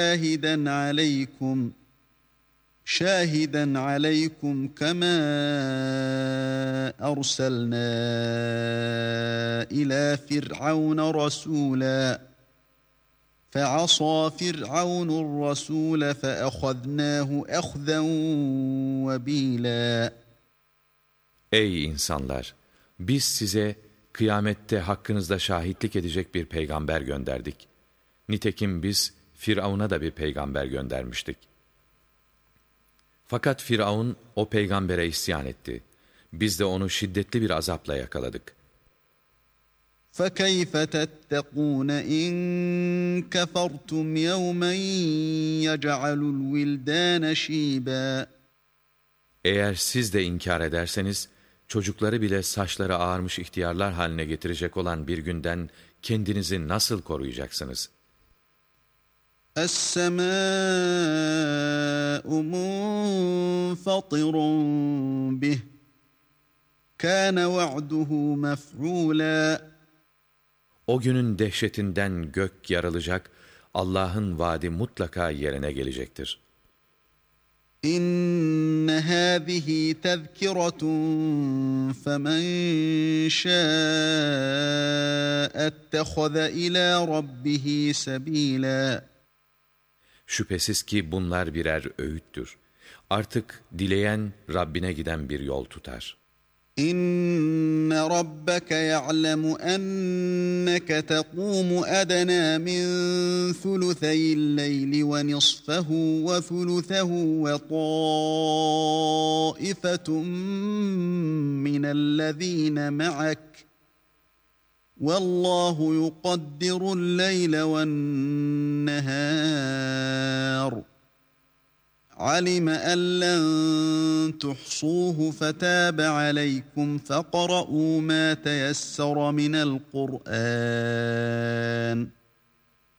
شاهدا عليكم كما أرسلنا إلى فرعون رسولا فعصى فرعون الرسول فأخذناه أخذا وبيلا. Ey insanlar! Biz size kıyamette hakkınızda şahitlik edecek bir peygamber gönderdik. Nitekim biz Firavun'a da bir peygamber göndermiştik. Fakat Firavun o peygambere isyan etti. Biz de onu şiddetli bir azapla yakaladık. فَكَيْفَ تَتَّقُونَ اِنْ كَفَرْتُمْ يَوْمًا يَجْعَلُ الْوِلْدَانَ شِيبًا. Eğer siz de inkar ederseniz, çocukları bile saçları ağarmış ihtiyarlar haline getirecek olan bir günden kendinizi nasıl koruyacaksınız? السَّمَاءُ مُنْفَطِرٌ بِهِ كَانَ وَعْدُهُ مَفْعُولًا. O günün dehşetinden gök yarılacak, Allah'ın vaadi mutlaka yerine gelecektir. İnne hâzihi tezkiratun femen şâ'ettehaze ilâ rabbihi sebîlâ. Şüphesiz ki bunlar birer öğüttür. Artık dileyen Rabbine giden bir yol tutar. İnne rabbeke ya'lemu enneke tekûmu ednâ min thulutheyil leyli ve nisfehu ve thuluthehu ve tâifetun minellezîne ma'ak. Vallahu yukaddirul leyle ve'n-nehâr. عَلِمَ أَنْ لَنْ تُحْصُوهُ فَتَابَ عَلَيْكُمْ فَاقْرَؤُوا مَا تَيَسَّرَ مِنَ الْقُرْآنِ